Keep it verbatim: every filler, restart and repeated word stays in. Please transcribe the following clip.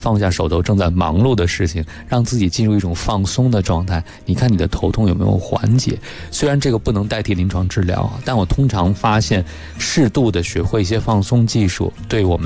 放下手头正在忙碌的事情，让自己进入一种放松的状态，你看你的头痛有没有缓解？虽然这个不能代替临床治疗，但我通常发现适度的学会一些放松技术，对我们